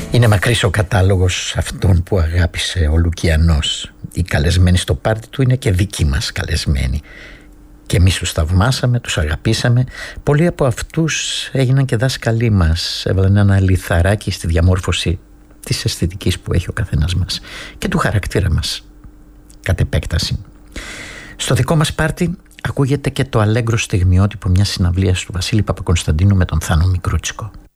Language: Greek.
Είναι μακρύς ο κατάλογος αυτών που αγάπησε ο Λουκιανός. Οι καλεσμένοι στο πάρτι του είναι και δικοί μας καλεσμένοι. Και εμείς τους θαυμάσαμε, τους αγαπήσαμε. Πολλοί από αυτούς έγιναν και δάσκαλοι μας. Έβαλαν ένα λιθαράκι στη διαμόρφωση της αισθητικής που έχει ο καθένας μας και του χαρακτήρα μας κατ' επέκταση. Στο δικό μας πάρτι ακούγεται και το αλέγκρο στιγμιότυπο μιας συναυλίας του Βασίλη Παπακωνσταντίνου με τον Θάνο Μικρούτσικο.